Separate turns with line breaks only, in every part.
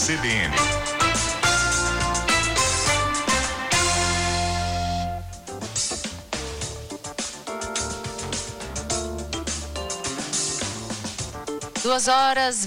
CBN.
Duas horas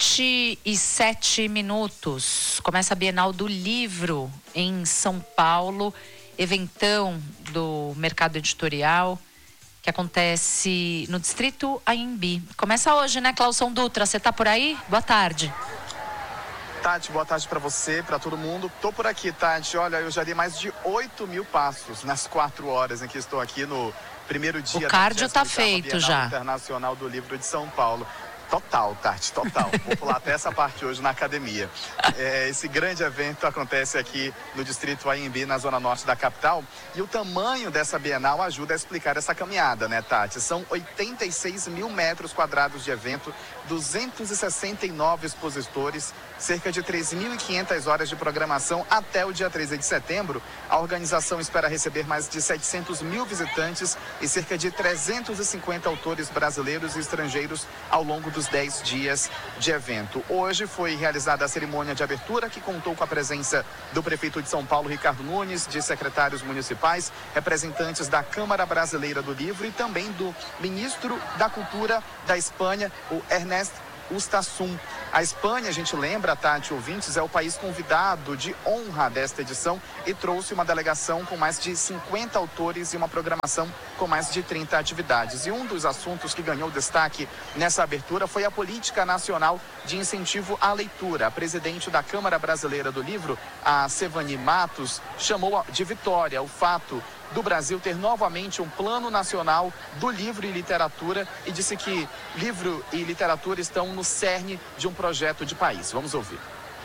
27 minutos. Começa a Bienal do Livro em São Paulo, eventão do mercado editorial que acontece no Distrito Anhembi. Começa hoje, né, Clauson Dutra? Você tá por aí? Boa tarde.
Tati, boa tarde para você, para todo mundo. Tô por aqui, Tati. Olha, eu já dei mais de 8.000 passos nas 4 horas em que estou aqui no primeiro dia
o cardio tá feito
Bienal
já.
Internacional do Livro de São Paulo. Total, Tati, total. Vou pular até essa parte hoje na academia. Esse grande evento acontece aqui no Distrito Anhembi, na zona norte da capital. E o tamanho dessa Bienal ajuda a explicar essa caminhada, né, Tati? São 86 mil metros quadrados de evento, 269 expositores, cerca de 3.500 horas de programação até o dia 13 de setembro. A organização espera receber mais de 700 mil visitantes e cerca de 350 autores brasileiros e estrangeiros ao longo dos 10 dias de evento. Hoje foi realizada a cerimônia de abertura, que contou com a presença do prefeito de São Paulo, Ricardo Nunes, de secretários municipais, representantes da Câmara Brasileira do Livro e também do ministro da Cultura da Espanha, o Ernest Urtasun. A Espanha, a gente lembra, Tati, ouvintes, é o país convidado de honra desta edição e trouxe uma delegação com mais de 50 autores e uma programação com mais de 30 atividades. E um dos assuntos que ganhou destaque nessa abertura foi a política nacional de incentivo à leitura. A presidente da Câmara Brasileira do Livro, a Sevani Matos, chamou de vitória o fato do Brasil ter novamente um plano nacional do livro e literatura e disse que livro e literatura estão no cerne de um projeto de país. Vamos ouvir.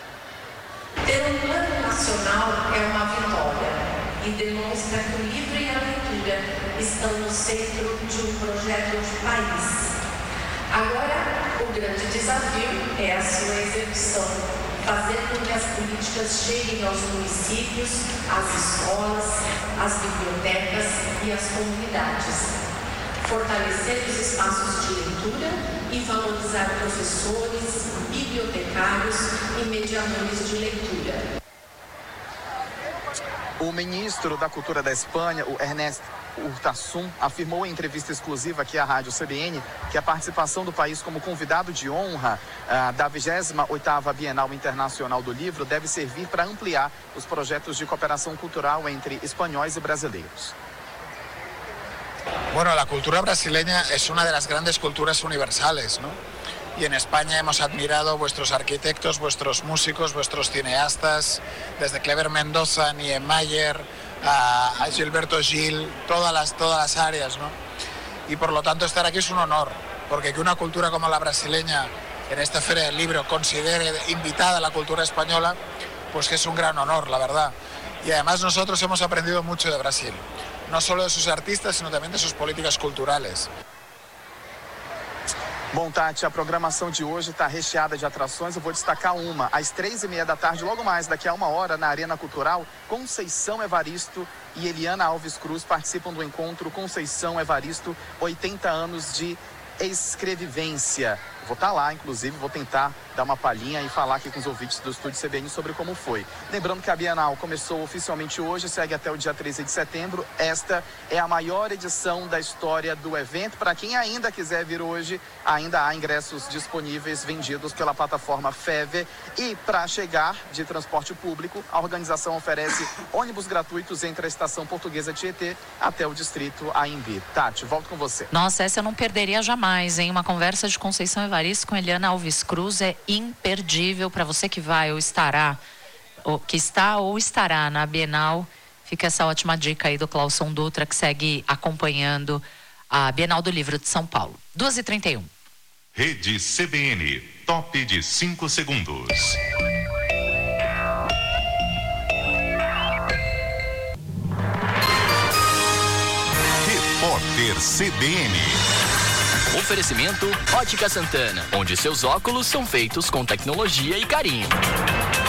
Ter um plano nacional é uma vitória e demonstra que o livro e a leitura estão no centro de um projeto de país. Agora, o grande desafio é a sua execução, fazer com que as políticas cheguem aos municípios, às escolas, às bibliotecas e às comunidades. Fortalecer os espaços de leitura e valorizar professores, bibliotecários e mediadores de leitura.
O ministro da Cultura da Espanha, o Ernest Urtasun, afirmou em entrevista exclusiva aqui à Rádio CBN que a participação do país como convidado de honra da 28ª Bienal Internacional do Livro deve servir para ampliar os projetos de cooperação cultural entre espanhóis e brasileiros.
Bueno, la cultura brasileña es una de las grandes culturas universales, ¿no? Y en España hemos admirado vuestros arquitectos, vuestros músicos, vuestros cineastas, desde Clever Mendoza, Niemeyer, a Gilberto Gil, todas las áreas, ¿no? Y por lo tanto estar aquí es un honor, porque que una cultura como la brasileña en esta Feria del Libro considere invitada a la cultura española, pues que es un gran honor, la verdad. Y además nosotros hemos aprendido mucho de Brasil, no solo de sus artistas, sino también de sus políticas culturales.
Bom, Tati, a programação de hoje está recheada de atrações. Eu vou destacar uma. Às 3h30 da tarde, logo mais, daqui a 1 hora, na Arena Cultural, Conceição Evaristo e Eliana Alves Cruz participam do encontro Conceição Evaristo, 80 anos de escrevivência. Vou estar lá, inclusive, vou tentar dar uma palhinha e falar aqui com os ouvintes do Estúdio CBN sobre como foi. Lembrando que a Bienal começou oficialmente hoje, segue até o dia 13 de setembro. Esta é a maior edição da história do evento. Para quem ainda quiser vir hoje, ainda há ingressos disponíveis vendidos pela plataforma Fever. E para chegar de transporte público, a organização oferece ônibus gratuitos entre a Estação Portuguesa Tietê até o Distrito Anhembi. Tati, volto com você.
Nossa, essa eu não perderia jamais, hein? Uma conversa de Conceição Evaristo com Eliana Alves Cruz é imperdível para você que vai ou estará, ou que está ou estará na Bienal. Fica essa ótima dica aí do Clauson Dutra, que segue acompanhando a Bienal do Livro de São Paulo. 2h31.
Rede CBN, top de 5 segundos. Repórter CBN.
Oferecimento Ótica Santana, onde seus óculos são feitos com tecnologia e carinho.